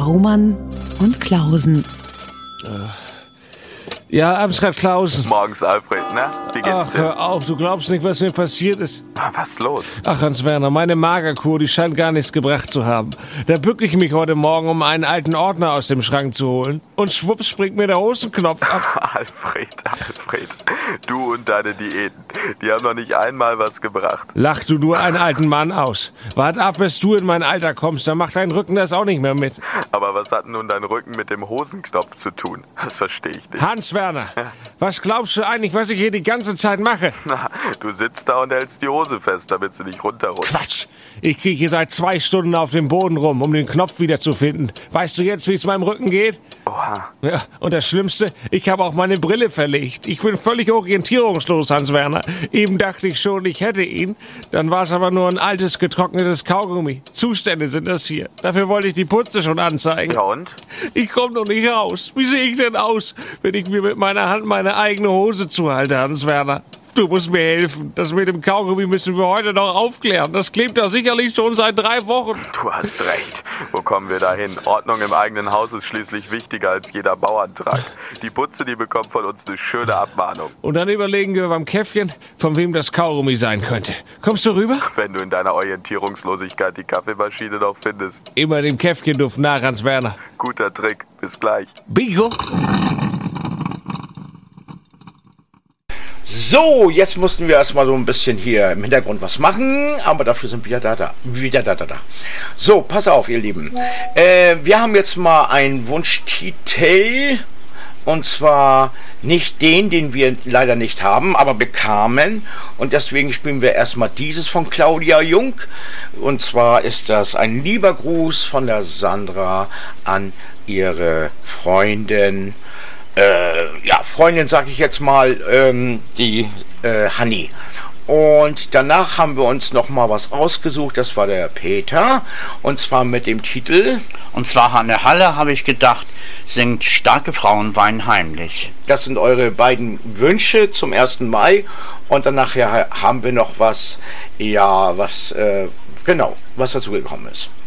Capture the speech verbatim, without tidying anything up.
Baumann und Klausen. Ja, Amtsrat Klausen. Morgens, Alfred, ne? Wie geht's Ach, dir? hör auf, du glaubst nicht, was mir passiert ist. Was ist los? Ach, Hans-Werner, meine Magerkur, die scheint gar nichts gebracht zu haben. Da bücke ich mich heute Morgen, um einen alten Ordner aus dem Schrank zu holen. Und schwupps springt mir der Hosenknopf ab. Alfred, Alfred, du und deine Diäten, die haben noch nicht einmal was gebracht. Lach du nur einen alten Mann aus. Wart ab, bis du in mein Alter kommst, dann macht dein Rücken das auch nicht mehr mit. Aber was hat nun dein Rücken mit dem Hosenknopf zu tun? Das verstehe ich nicht. Hans-Werner, was glaubst du eigentlich, was ich hier die ganze Zeit mache? Na, du sitzt da und hältst die Hose fest, damit sie nicht runterrutscht. Quatsch! Ich kriege hier seit zwei Stunden auf dem Boden rum, um den Knopf wiederzufinden. Weißt du jetzt, wie es meinem Rücken geht? Oha. Ja, und das Schlimmste, ich habe auch meine Brille verlegt. Ich bin völlig orientierungslos, Hans-Werner. Eben dachte ich schon, ich hätte ihn. Dann war es aber nur ein altes, getrocknetes Kaugummi. Zustände sind das hier. Dafür wollte ich die Putze schon anzeigen. Ja und? Ich komme noch nicht raus. Wie sehe ich denn aus, wenn ich mir mit meiner Hand meine eigene Hose zuhalte, Hans-Werner? Du musst mir helfen. Das mit dem Kaugummi müssen wir heute noch aufklären. Das klebt da sicherlich schon seit drei Wochen. Du hast recht. Wo kommen wir da hin? Ordnung im eigenen Haus ist schließlich wichtiger als jeder Bauantrag. Die Putze, die bekommt von uns eine schöne Abmahnung. Und dann überlegen wir beim Käffchen, von wem das Kaugummi sein könnte. Kommst du rüber? Wenn du in deiner Orientierungslosigkeit die Kaffeemaschine noch findest. Immer dem Käffchenduft nach, Hans-Werner. Guter Trick. Bis gleich. Bingo! So, jetzt mussten wir erstmal so ein bisschen hier im Hintergrund was machen, aber dafür sind wir da, da, wieder da, da, da. So, pass auf, ihr Lieben. Äh, wir haben jetzt mal einen Wunschtitel, und zwar nicht den, den wir leider nicht haben, aber bekamen. Und deswegen spielen wir erstmal dieses von Claudia Jung. Und zwar ist das ein lieber Gruß von der Sandra an ihre Freundin. Äh, ja, Freundin sag ich jetzt mal, ähm, die äh, Hanni. Und danach haben wir uns noch mal was ausgesucht, das war der Peter, und zwar mit dem Titel. Und zwar Hanne Halle, habe ich gedacht, singt Starke Frauen weinen heimlich. Das sind eure beiden Wünsche zum ersten Mai. Und dann nachher haben wir noch was, ja, was, äh, genau, was dazu gekommen ist.